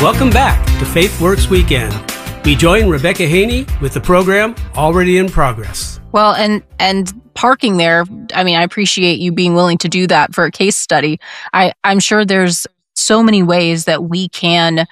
Welcome back to Faith Works Weekend. We join Rebecca Haney with the program Already in Progress. Well, and parking there, I mean, I appreciate you being willing to do that for a case study. I'm sure there's so many ways that we can,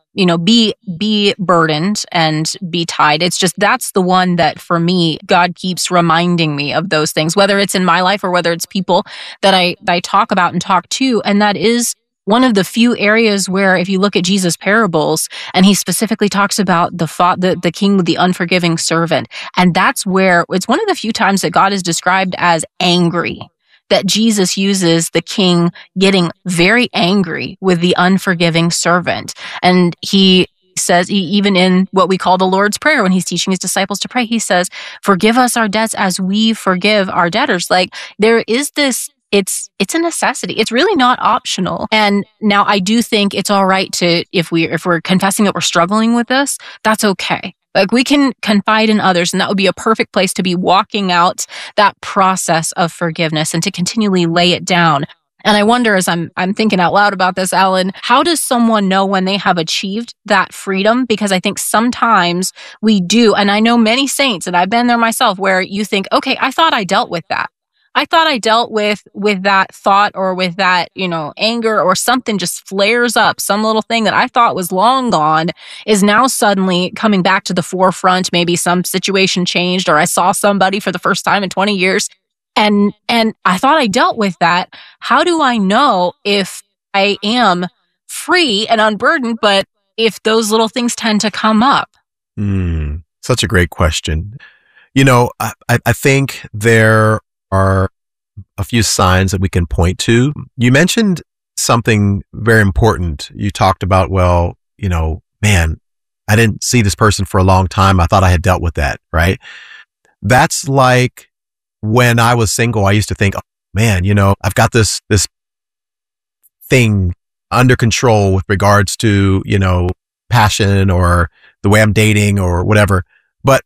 be burdened and be tied. It's just, that's the one that for me, God keeps reminding me of those things, whether it's in my life or whether it's people that I talk about and talk to. And that is one of the few areas where, if you look at Jesus' parables, and he specifically talks about the king with the unforgiving servant, and that's where it's one of the few times that God is described as angry, that Jesus uses the king getting very angry with the unforgiving servant. And he says, even in what we call the Lord's Prayer, when he's teaching his disciples to pray, he says, "Forgive us our debts as we forgive our debtors." Like, there is this, it's a necessity. It's really not optional. And now I do think it's all right to, if we're confessing that we're struggling with this, that's okay. Like, we can confide in others, and that would be a perfect place to be walking out that process of forgiveness and to continually lay it down. And I wonder, as I'm thinking out loud about this, Alan, how does someone know when they have achieved that freedom? Because I think sometimes we do, and I know many saints, and I've been there myself, where you think, okay, I thought I dealt with that. I thought I dealt with that thought or with that, anger, or something just flares up. Some little thing that I thought was long gone is now suddenly coming back to the forefront. Maybe some situation changed, or I saw somebody for the first time in 20 years. And I thought I dealt with that. How do I know if I am free and unburdened, but if those little things tend to come up? Such a great question. I think there are a few signs that we can point to. You mentioned something very important. You talked about, man, I didn't see this person for a long time. I thought I had dealt with that, right? That's like when I was single, I used to think, oh man, I've got this thing under control with regards to, passion or the way I'm dating or whatever. But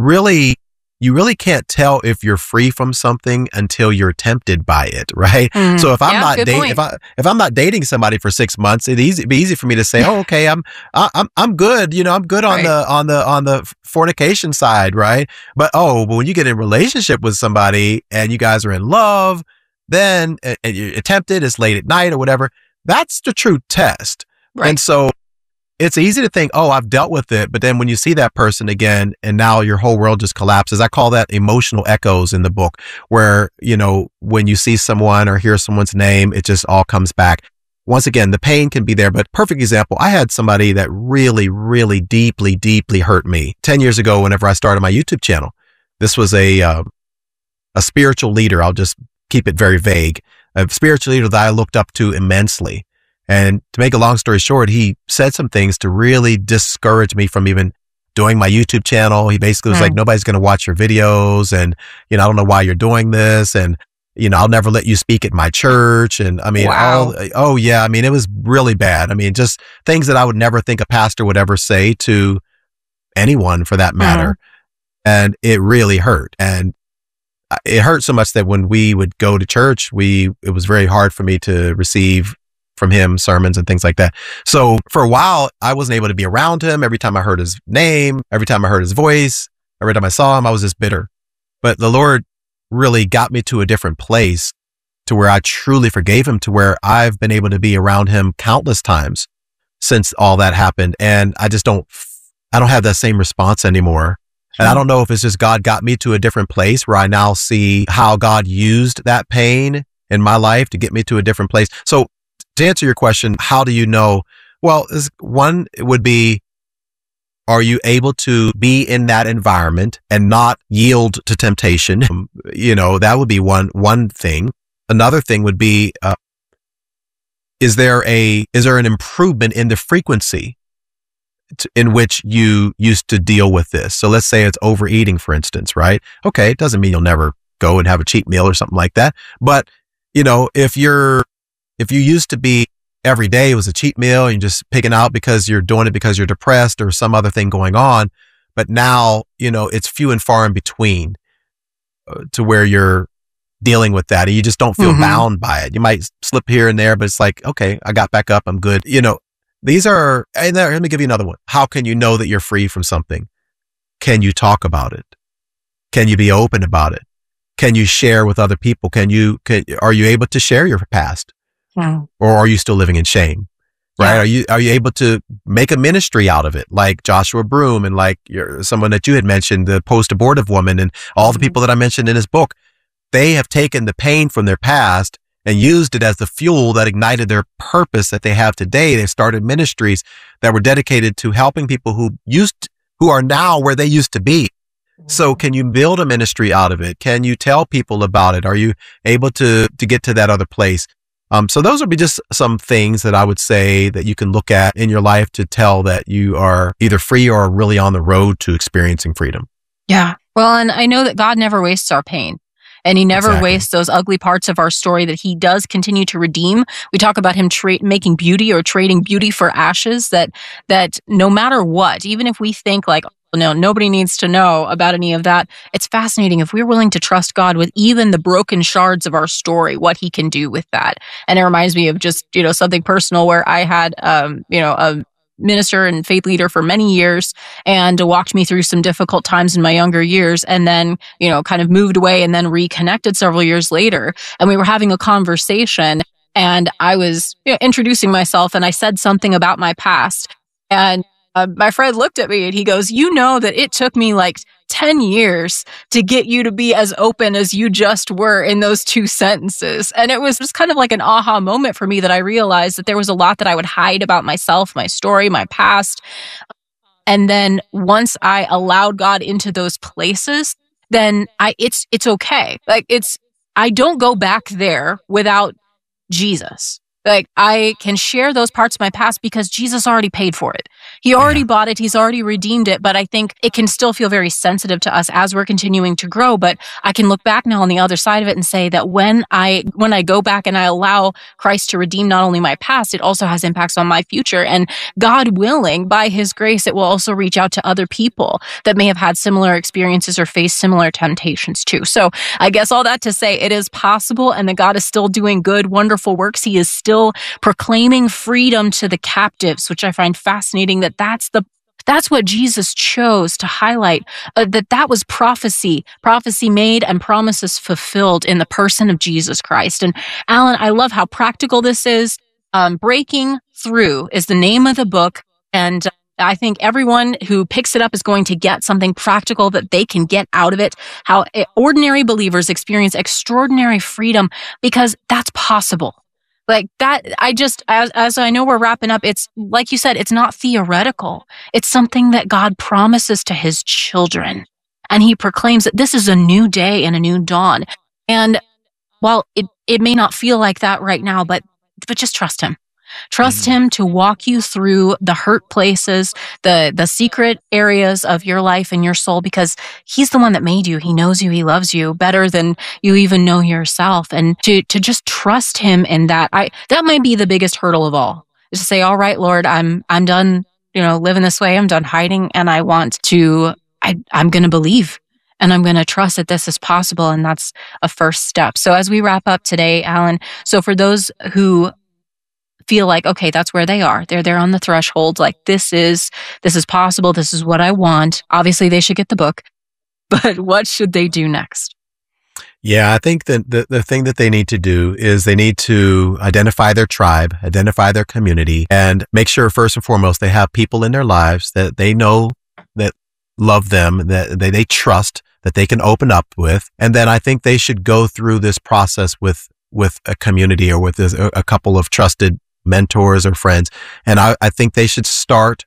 you really can't tell if you're free from something until you're tempted by it, right? So if I'm not dating, if I'm not dating somebody for 6 months, it'd be easy for me to say, "Oh, okay, I'm good." I'm good on the fornication side, right? But when you get in a relationship with somebody and you guys are in love, then and you're tempted, it's late at night or whatever. That's the true test, right? And so it's easy to think, oh, I've dealt with it. But then when you see that person again, and now your whole world just collapses. I call that emotional echoes in the book, where, when you see someone or hear someone's name, it just all comes back. Once again, the pain can be there, but perfect example. I had somebody that really, really deeply, deeply hurt me 10 years ago whenever I started my YouTube channel. This was a spiritual leader. I'll just keep it very vague. A spiritual leader that I looked up to immensely. And to make a long story short, he said some things to really discourage me from even doing my YouTube channel. He basically was like, nobody's going to watch your videos. And, I don't know why you're doing this. And, I'll never let you speak at my church. And I mean, it was really bad. I mean, just things that I would never think a pastor would ever say to anyone for that matter. And it really hurt. And it hurt so much that when we would go to church, it was very hard for me to receive from him sermons and things like that. So for a while, I wasn't able to be around him. Every time I heard his name, every time I heard his voice, every time I saw him, I was just bitter. But the Lord really got me to a different place to where I truly forgave him, to where I've been able to be around him countless times since all that happened. And I don't have that same response anymore. And I don't know if it's just God got me to a different place where I now see how God used that pain in my life to get me to a different place. So to answer your question, how do you know? Well, one would be, are you able to be in that environment and not yield to temptation? That would be one thing. Another thing would be, is there an improvement in the frequency in which you used to deal with this? So let's say it's overeating, for instance, right? Okay, it doesn't mean you'll never go and have a cheat meal or something like that. But, if you used to be every day it was a cheat meal and you're just picking out because you're doing it because you're depressed or some other thing going on, but now, it's few and far in between to where you're dealing with that and you just don't feel bound by it. You might slip here and there, but it's like, okay, I got back up. I'm good. let me give you another one. How can you know that you're free from something? Can you talk about it? Can you be open about it? Can you share with other people? Are you able to share your past? Yeah. Or are you still living in shame? Right? Yeah. Are you able to make a ministry out of it? Like Joshua Broome and like someone that you had mentioned, the post-abortive woman, and all the people that I mentioned in his book. They have taken the pain from their past and used it as the fuel that ignited their purpose that they have today. They've started ministries that were dedicated to helping people who are now where they used to be. So can you build a ministry out of it? Can you tell people about it? Are you able to get to that other place? So those would be just some things that I would say that you can look at in your life to tell that you are either free or really on the road to experiencing freedom. Yeah. Well, and I know that God never wastes our pain. And he never wastes those ugly parts of our story that he does continue to redeem. We talk about him making beauty or trading beauty for ashes, that no matter what, even if we think like, oh, no, nobody needs to know about any of that. It's fascinating if we're willing to trust God with even the broken shards of our story, what he can do with that. And it reminds me of just, something personal where I had, a minister and faith leader for many years and walked me through some difficult times in my younger years, and then, kind of moved away and then reconnected several years later. And we were having a conversation and I was introducing myself and I said something about my past. And my friend looked at me and he goes, that it took me like 10 years to get you to be as open as you just were in those 2 sentences. And it was just kind of like an aha moment for me that I realized that there was a lot that I would hide about myself, my story, my past. And then once I allowed God into those places, then it's okay. Like I don't go back there without Jesus. Like I can share those parts of my past because Jesus already paid for it. He already bought it. He's already redeemed it. But I think it can still feel very sensitive to us as we're continuing to grow. But I can look back now on the other side of it and say that when I go back and I allow Christ to redeem not only my past, it also has impacts on my future. And God willing, by his grace, it will also reach out to other people that may have had similar experiences or faced similar temptations too. So I guess all that to say it is possible and that God is still doing good, wonderful works. He is still proclaiming freedom to the captives, which I find fascinating that's what Jesus chose to highlight, that was prophecy made and promises fulfilled in the person of Jesus Christ. And Alan, I love how practical this is. Breaking Through is the name of the book. And I think everyone who picks it up is going to get something practical that they can get out of it, how ordinary believers experience extraordinary freedom, because that's possible. Like that, as I know we're wrapping up, it's like you said, it's not theoretical. It's something that God promises to his children. And he proclaims that this is a new day and a new dawn. And while it may not feel like that right now, but just trust him. Trust him to walk you through the hurt places, the secret areas of your life and your soul, because he's the one that made you. He knows you. He loves you better than you even know yourself. And to just trust him in that, that might be the biggest hurdle of all, is to say, all right, Lord, I'm done, living this way. I'm done hiding. And I'm going to believe. And I'm going to trust that this is possible. And that's a first step. So as we wrap up today, Alan, so for those who feel like, okay, that's where they are. They're there on the threshold. Like this is possible. This is what I want. Obviously they should get the book, but what should they do next? Yeah, I think that the thing that they need to do is they need to identify their tribe, identify their community, and make sure first and foremost, they have people in their lives that they know that love them, that they trust, that they can open up with. And then I think they should go through this process with a community or with a couple of trusted mentors or friends. And I think they should start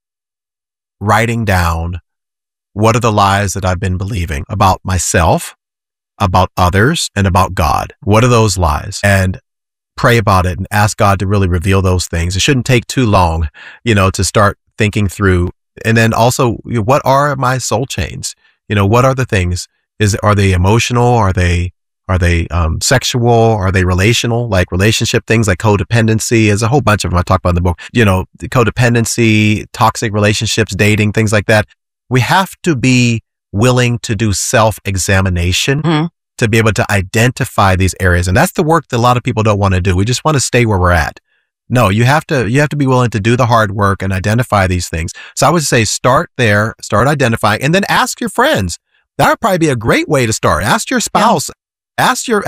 writing down, what are the lies that I've been believing about myself, about others, and about God? What are those lies? And pray about it and ask God to really reveal those things. It shouldn't take too long, to start thinking through. And then also, what are my soul chains? What are the things? Are they emotional? Are they sexual? Are they relational? Like relationship things like codependency. There's a whole bunch of them I talk about in the book. The codependency, toxic relationships, dating, things like that. We have to be willing to do self-examination to be able to identify these areas. And that's the work that a lot of people don't want to do. We just want to stay where we're at. No, you have to be willing to do the hard work and identify these things. So I would say start there, start identifying, and then ask your friends. That would probably be a great way to start. Ask your spouse, ask your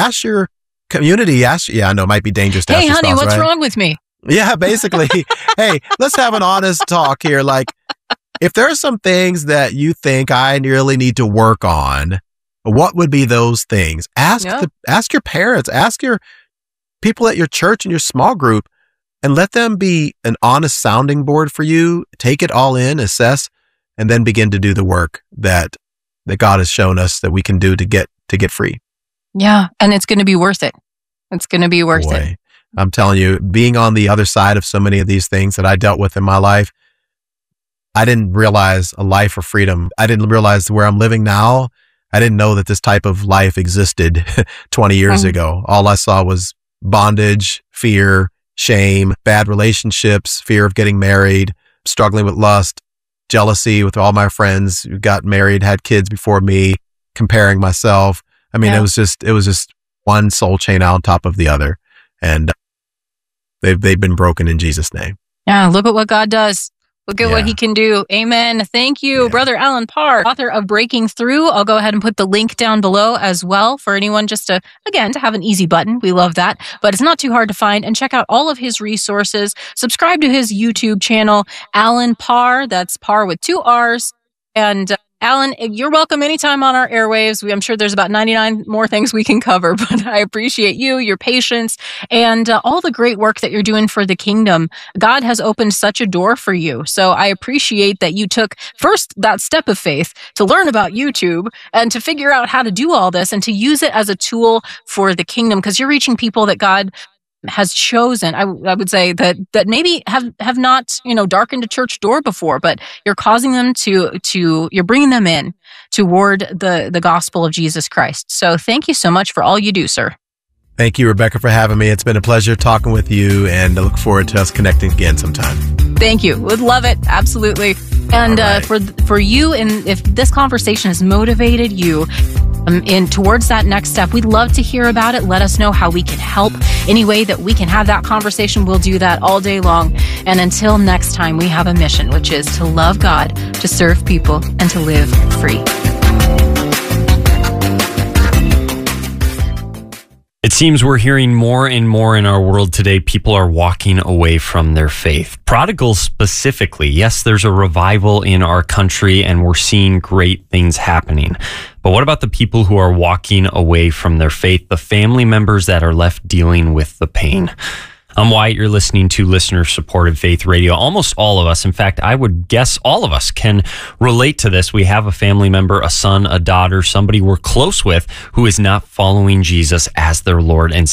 community. I know it might be dangerous to ask your spouse. Hey, honey, what's right? wrong with me? Yeah, basically. Hey, let's have an honest talk here. Like, if there are some things that you think I really need to work on, what would be those things? Ask your parents, ask your people at your church and your small group, and let them be an honest sounding board for you. Take it all in, assess, and then begin to do the work that God has shown us that we can do to get free. Yeah, and it's going to be worth it. It's going to be worth it. I'm telling you, being on the other side of so many of these things that I dealt with in my life, I didn't realize a life of freedom. I didn't realize where I'm living now. I didn't know that this type of life existed 20 years ago. All I saw was bondage, fear, shame, bad relationships, fear of getting married, struggling with lust, jealousy with all my friends who got married, had kids before me, comparing myself. I mean, it was just one soul chain on top of the other. And they've been broken in Jesus' name. Yeah, look at what God does. Look at what he can do. Amen. Thank you, Brother Alan Parr, author of Breaking Through. I'll go ahead and put the link down below as well for anyone just to have an easy button. We love that. But it's not too hard to find. And check out all of his resources. Subscribe to his YouTube channel, Alan Parr. That's Parr with 2 R's. And Alan, you're welcome anytime on our airwaves. I'm sure there's about 99 more things we can cover, but I appreciate you, your patience, and all the great work that you're doing for the kingdom. God has opened such a door for you. So I appreciate that you took first that step of faith to learn about YouTube and to figure out how to do all this and to use it as a tool for the kingdom, because you're reaching people that God has chosen. I would say that maybe have not, darkened a church door before, but you're causing them you're bringing them in toward the gospel of Jesus Christ. So thank you so much for all you do, sir. Thank you, Rebecca, for having me. It's been a pleasure talking with you, and I look forward to us connecting again sometime. Thank you. Would love it. Absolutely. And for you, and if this conversation has motivated you in towards that next step, we'd love to hear about it. Let us know how we can help. Any way that we can have that conversation, we'll do that all day long. And until next time, we have a mission, which is to love God, to serve people, and to live free. It seems we're hearing more and more in our world today. People are walking away from their faith. Prodigals specifically. Yes, there's a revival in our country and we're seeing great things happening. But what about the people who are walking away from their faith? The family members that are left dealing with the pain. I'm Wyatt. You're listening to listener-supported Faith Radio. Almost all of us, in fact, I would guess all of us can relate to this. We have a family member, a son, a daughter, somebody we're close with who is not following Jesus as their Lord and